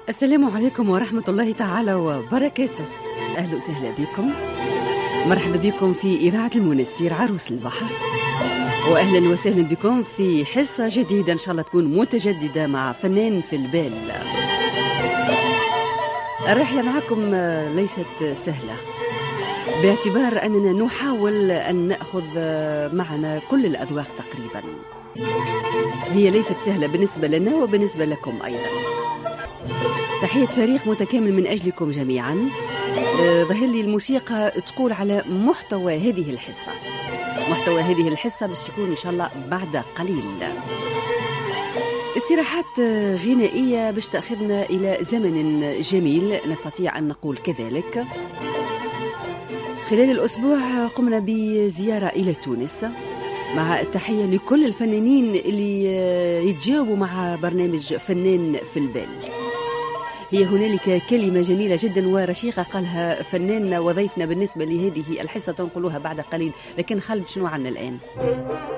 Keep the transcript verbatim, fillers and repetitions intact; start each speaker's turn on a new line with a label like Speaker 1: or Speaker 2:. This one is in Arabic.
Speaker 1: السلام عليكم ورحمة الله تعالى وبركاته. أهلا وسهلا بكم، مرحبا بكم في إذاعة المنستير عروس البحر، وأهلا وسهلا بكم في حصة جديدة إن شاء الله تكون متجددة مع فنان في البال. الرحلة معكم ليست سهلة باعتبار أننا نحاول أن نأخذ معنا كل الأذواق تقريبا. هي ليست سهلة بالنسبة لنا وبالنسبة لكم أيضا. تحية فريق متكامل من أجلكم جميعا. ظهر لي الموسيقى تقول على محتوى هذه الحصة. محتوى هذه الحصة باش يكون إن شاء الله بعد قليل استراحات غنائية باش تأخذنا إلى زمن جميل، نستطيع أن نقول كذلك. خلال الأسبوع قمنا بزيارة إلى تونس مع التحية لكل الفنانين اللي يتجاوبوا مع برنامج فنان في البال. هي هنالك كلمة جميلة جدا ورشيقة قالها فناننا وضيفنا بالنسبة لهذه الحصة، تنقلوها بعد قليل، لكن خالد شنو عنا الآن؟